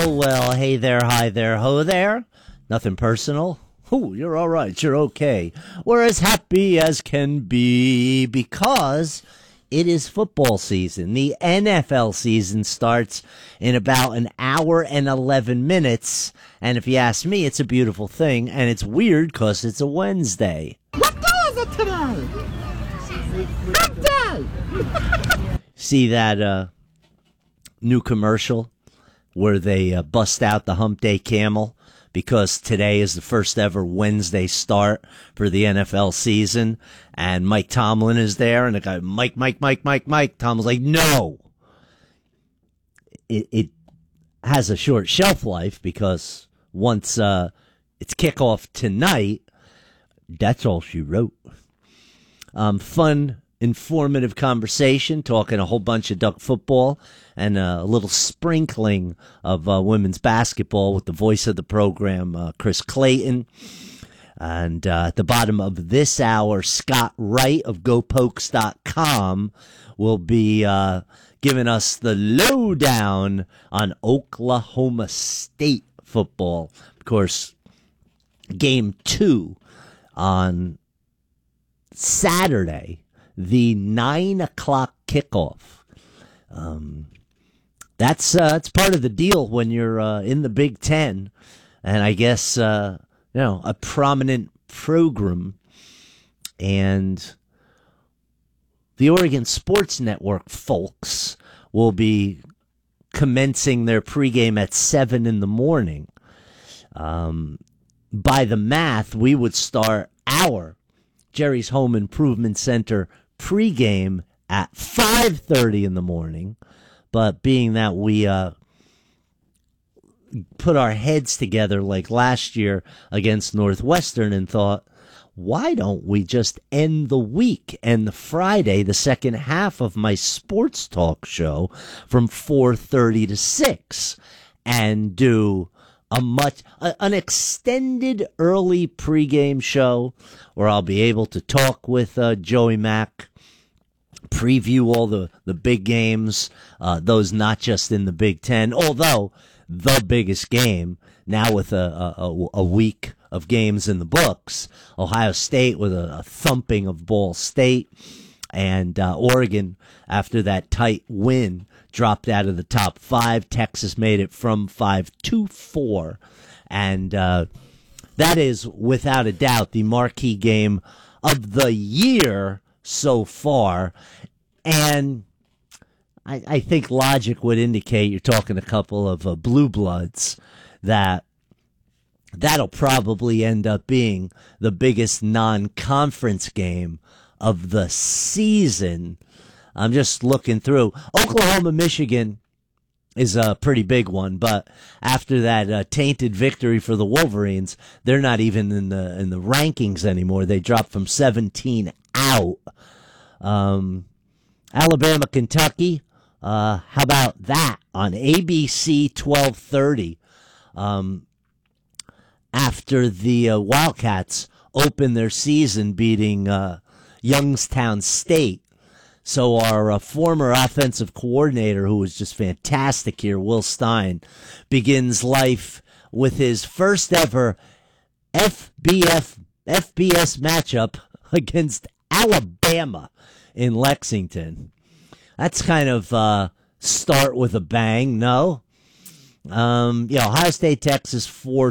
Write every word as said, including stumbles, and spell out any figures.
Well, well, hey there, hi there, ho there. Nothing personal. Ooh, you're all right, you're okay. We're as happy as can be because it is football season. The N F L season starts in about an hour and eleven minutes. And if you ask me, it's a beautiful thing. And it's weird because it's a Wednesday. What day is it today? What day? See that uh, new commercial where they uh, bust out the Hump Day Camel because today is the first ever Wednesday start for the N F L season, and Mike Tomlin is there, and the guy, Mike, Mike, Mike, Mike, Mike, Tomlin's like, no. It, it has a short shelf life because once uh, it's kickoff tonight, that's all she wrote. Um, fun, informative conversation, talking a whole bunch of Duck football and uh, a little sprinkling of uh, women's basketball with the voice of the program, uh, Chris Clayton. And uh, at the bottom of this hour, Scott Wright of Go Pokes dot com will be uh, giving us the lowdown on Oklahoma State football. Of course, game two on Saturday, the nine o'clock kickoff. Um, that's uh, that's part of the deal when you're uh, in the Big Ten, and I guess uh, you know a prominent program. And the Oregon Sports Network folks will be commencing their pregame at seven in the morning. Um, by the math, we would start our Jerry's Home Improvement Center pregame at five thirty in the morning, but being that we uh, put our heads together like last year against Northwestern and thought, why don't we just end the week and the Friday, the second half of my sports talk show, from four thirty to six, and do a much a, an extended early pregame show where I'll be able to talk with uh, Joey Mack, preview all the, the big games, uh, those not just in the Big Ten, although the biggest game now with a, a, a week of games in the books, Ohio State with a, a thumping of Ball State, and uh, Oregon, after that tight win, dropped out of the top five. Texas made it from five to four. And uh, that is, without a doubt, the marquee game of the year so far. And I, I think logic would indicate you're talking a couple of uh, blue bloods that that'll probably end up being the biggest non-conference game of the season. I'm just looking through. Oklahoma, Michigan is a pretty big one, but after that uh, tainted victory for the Wolverines, they're not even in the in the rankings anymore. They dropped from seventeen out. Um, Alabama, Kentucky. Uh, how about that on A B C twelve thirty? Um, after the uh, Wildcats opened their season beating uh, Youngstown State. So our uh, former offensive coordinator, who was just fantastic here, Will Stein, begins life with his first ever F B F F B S matchup against Alabama in Lexington. That's kind of uh, start with a bang, no? Um, yeah, Ohio State, Texas, four